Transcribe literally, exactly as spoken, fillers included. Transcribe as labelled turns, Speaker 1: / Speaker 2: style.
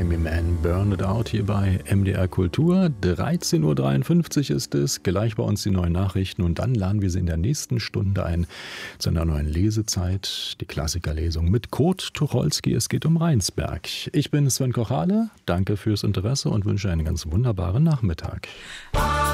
Speaker 1: Amy Mann, Burn It Out hier bei M D R Kultur. dreizehn Uhr dreiundfünfzig ist es, gleich bei uns die neuen Nachrichten und dann laden wir Sie in der nächsten Stunde ein zu einer neuen Lesezeit, die Klassikerlesung mit Kurt Tucholsky. Es geht um Rheinsberg. Ich bin Sven Kochale, danke fürs Interesse und wünsche einen ganz wunderbaren Nachmittag.